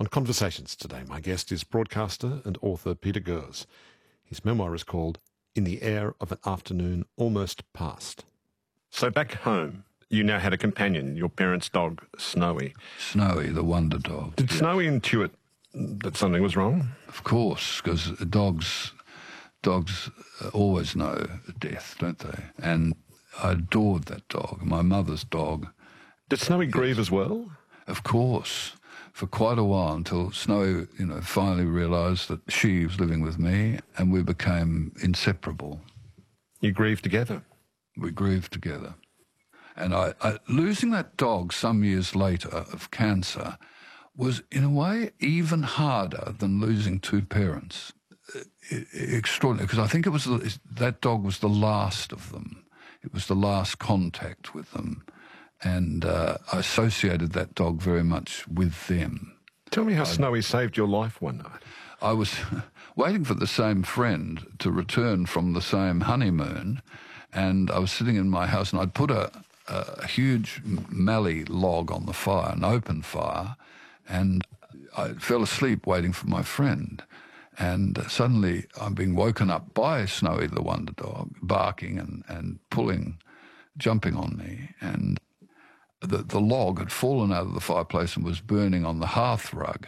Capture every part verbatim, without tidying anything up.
On Conversations today, my guest is broadcaster and author Peter Goers. His memoir is called In the Air of an Afternoon Almost Past. So back home, you now had a companion, your parents' dog, Snowy. Snowy, the wonder dog. Did yeah. Snowy intuit that something was wrong? Of course, because dogs, dogs always know death, don't they? And I adored that dog, my mother's dog. Did Snowy grieve as well? Of course. For quite a while, until Snowy, you know, finally realised that she was living with me, and we became inseparable. You grieved together? We grieved together. And I, I, losing that dog some years later of cancer was, in a way, even harder than losing two parents. It, it, extraordinary, because I think it was the, that dog was the last of them. It was the last contact with them. And uh, I associated that dog very much with them. Tell me how I, Snowy saved your life one night. I was waiting for the same friend to return from the same honeymoon, and I was sitting in my house, and I'd put a, a huge mallee log on the fire, an open fire, and I fell asleep waiting for my friend. And suddenly I'm being woken up by Snowy the wonder dog, barking and, and pulling, jumping on me, and The, the log had fallen out of the fireplace and was burning on the hearth rug.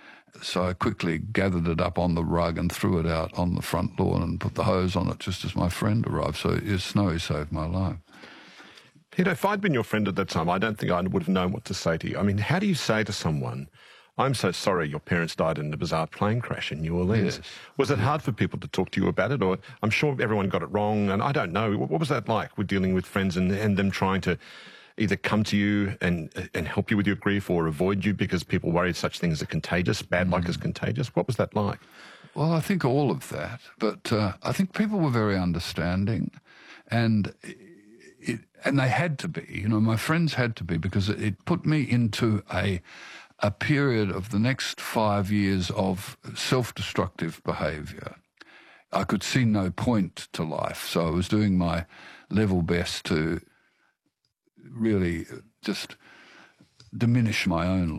So I quickly gathered it up on the rug and threw it out on the front lawn and put the hose on it just as my friend arrived. So yes, Snowy saved my life. Peter, if I'd been your friend at that time, I don't think I would have known what to say to you. I mean, how do you say to someone, I'm so sorry your parents died in a bizarre plane crash in New Orleans? Yes. Was it hard for people to talk to you about it? Or I'm sure everyone got it wrong, and I don't know. What was that like with dealing with friends and, and them trying to either come to you and and help you with your grief or avoid you because people worried such things are contagious, bad luck is contagious? What was that like? Well, I think all of that. But uh, I think people were very understanding, and it, and they had to be. You know, my friends had to be, because it, it put me into a a period of the next five years of self-destructive behaviour. I could see no point to life, so I was doing my level best to really just diminish my own